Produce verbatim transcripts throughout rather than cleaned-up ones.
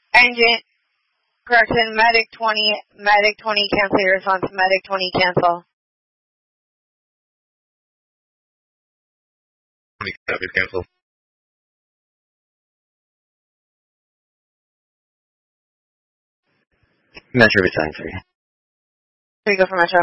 Engine, correction, medic twenty, medic twenty, cancel your response, medic twenty, cancel. twenty, copy, cancel. Metro Battalion three. Here we go for Metro.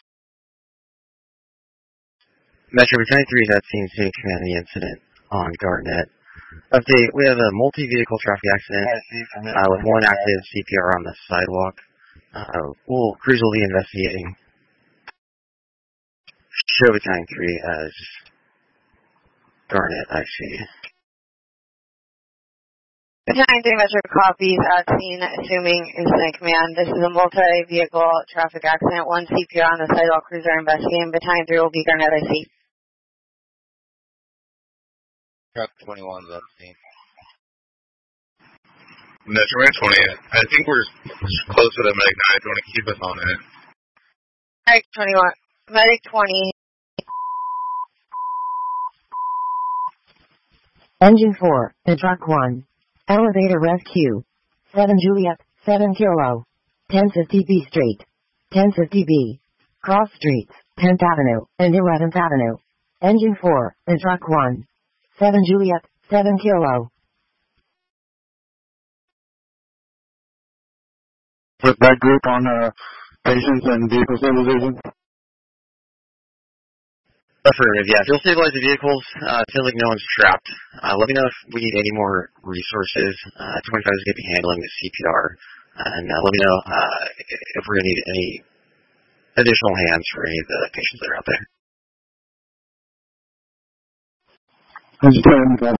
Metro Battalion three is at scene taking command of the incident on Garnet. Update, we have a multi-vehicle traffic accident uh, with one active C P R on the sidewalk. Uh, we'll, crews will be investigating. Show Battalion three as Garnet, I see. Battalion three Metro copies at scene, assuming incident command. This is a multi-vehicle traffic accident. One C P R on the sidewalk. Crews are investigating. Battalion three will be Garnet, I see. Truck twenty-one is up scene. Metro twenty, I think we're close to the Medic nine. Do you want to keep us on it? Medic twenty-one. Medic twenty. Engine four, the truck one. Elevator rescue. seven Juliet, seven Kilo. ten fifty B Street. ten fifty B. Cross Streets, tenth Avenue, and eleventh Avenue. Engine four, the truck one. seven Juliet, seven Kilo. Put that group on uh, patients and vehicle stabilization. Affirmative, yeah. If you'll stabilize the vehicles, uh, it feels like no one's trapped. Uh, let me know if we need any more resources. Uh, twenty-five is going to be handling the C P R. Uh, and uh, let me know uh, if we're going to need any additional hands for any of the patients that are out there. Engine ten,